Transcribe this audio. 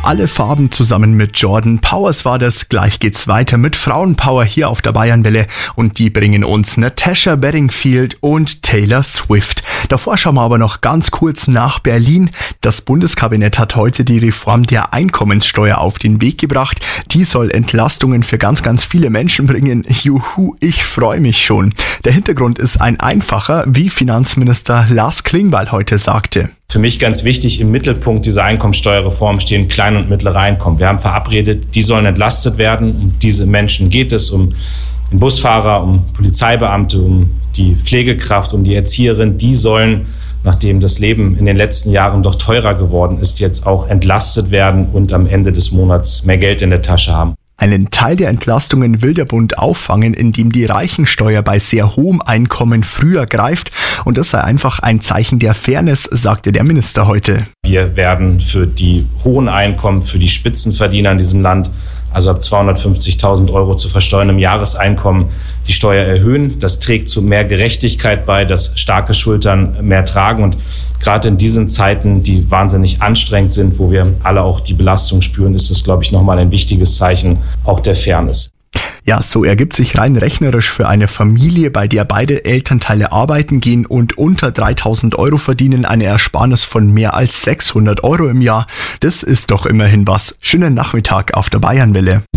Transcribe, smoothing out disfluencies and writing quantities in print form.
Alle Farben zusammen mit Jordan Powers war das. Gleich geht's weiter mit Frauenpower hier auf der Bayernwelle und die bringen uns Natasha Bedingfield und Taylor Swift. Davor schauen wir aber noch ganz kurz nach Berlin. Das Bundeskabinett hat heute die Reform der Einkommenssteuer auf den Weg gebracht. Die soll Entlastungen für ganz, ganz viele Menschen bringen. Juhu, ich freue mich schon. Der Hintergrund ist ein einfacher, wie Finanzminister Lars Klingbeil heute sagte. Für mich ganz wichtig, im Mittelpunkt dieser Einkommensteuerreform stehen kleine und mittlere Einkommen. Wir haben verabredet, die sollen entlastet werden. Um diese Menschen geht es, um den Busfahrer, um Polizeibeamte, um die Pflegekraft, um die Erzieherin. Die sollen, nachdem das Leben in den letzten Jahren doch teurer geworden ist, jetzt auch entlastet werden und am Ende des Monats mehr Geld in der Tasche haben. Einen Teil der Entlastungen will der Bund auffangen, indem die Reichensteuer bei sehr hohem Einkommen früher greift. Und das sei einfach ein Zeichen der Fairness, sagte der Minister heute. Wir werden für die hohen Einkommen, für die Spitzenverdiener in diesem Land, also ab 250.000 € zu versteuerndem Jahreseinkommen, die Steuer erhöhen. Das trägt zu mehr Gerechtigkeit bei, dass starke Schultern mehr tragen. Und gerade in diesen Zeiten, die wahnsinnig anstrengend sind, wo wir alle auch die Belastung spüren, ist das, glaube ich, nochmal ein wichtiges Zeichen auch der Fairness. Ja, so ergibt sich rein rechnerisch für eine Familie, bei der beide Elternteile arbeiten gehen und unter 3.000 € verdienen, eine Ersparnis von mehr als 600 € im Jahr. Das ist doch immerhin was. Schönen Nachmittag auf der Bayernwelle.